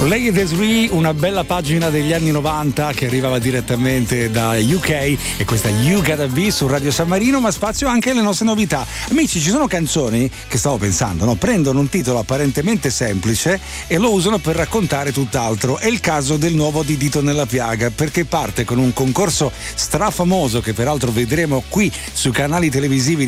Lady Desiree, una bella pagina degli anni 90 che arrivava direttamente da UK, e questa You Gotta Be su Radio San Marino, ma spazio anche alle nostre novità. Amici, ci sono canzoni che stavo pensando, no? Prendono un titolo apparentemente semplice e lo usano per raccontare tutt'altro. È il caso del nuovo di Dito nella Piaga, perché parte con un concorso strafamoso che peraltro vedremo qui sui canali televisivi